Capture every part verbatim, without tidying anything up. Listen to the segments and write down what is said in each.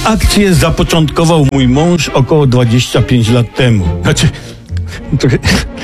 Akcję zapoczątkował mój mąż około dwadzieścia pięć lat temu. Znaczy, trochę...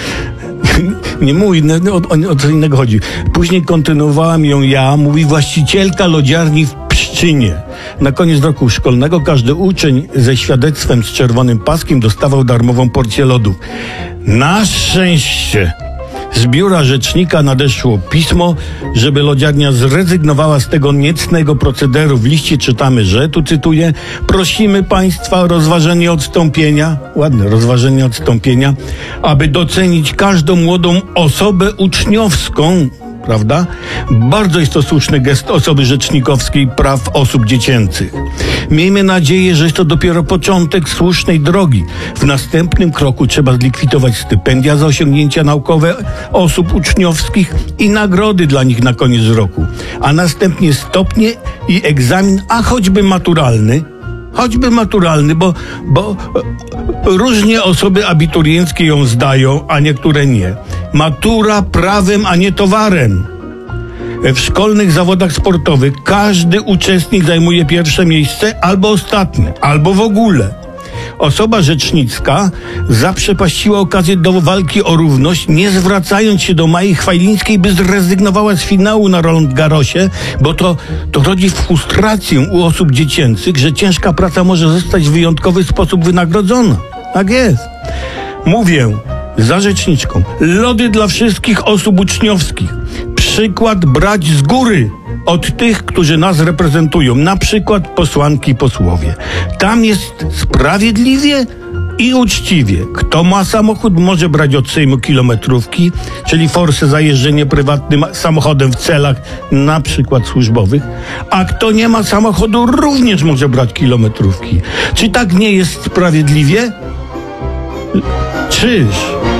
Nie mój, no, o, o co innego chodzi. Później kontynuowałam ją ja, mówi właścicielka lodziarni w Pszczynie. Na koniec roku szkolnego każdy uczeń ze świadectwem z czerwonym paskiem dostawał darmową porcję lodów. Na szczęście z biura rzecznika nadeszło pismo, żeby lodziarnia zrezygnowała z tego niecnego procederu. W liście czytamy, że, tu cytuję, prosimy Państwa o rozważenie odstąpienia, ładne, rozważenie odstąpienia, aby docenić każdą młodą osobę uczniowską, prawda? Bardzo jest to słuszny gest osoby rzecznikowskiej praw osób dziecięcych. Miejmy nadzieję, że jest to dopiero początek słusznej drogi. W następnym kroku trzeba zlikwidować stypendia za osiągnięcia naukowe osób uczniowskich i nagrody dla nich na koniec roku, a następnie stopnie i egzamin, a choćby maturalny, choćby maturalny, bo, bo różnie osoby abiturienckie ją zdają, a niektóre nie. Matura prawem, a nie towarem. W szkolnych zawodach sportowych każdy uczestnik zajmuje pierwsze miejsce albo ostatnie, albo w ogóle. Osoba rzecznicka zaprzepaściła okazję do walki o równość, nie zwracając się do Mai Chwalińskiej, by zrezygnowała z finału na Roland Garrosie, bo to, to rodzi frustrację u osób dziecięcych, że ciężka praca może zostać w wyjątkowy sposób wynagrodzona. Tak jest. Mówię za rzeczniczką. Lody dla wszystkich osób uczniowskich. Przykład brać z góry od tych, którzy nas reprezentują, na przykład posłanki, posłowie. Tam jest sprawiedliwie i uczciwie. Kto ma samochód, może brać od Sejmu kilometrówki, czyli forsę za jeżdżenie prywatnym samochodem w celach na przykład służbowych, a kto nie ma samochodu, również może brać kilometrówki. Czy tak nie jest sprawiedliwie? Czyż?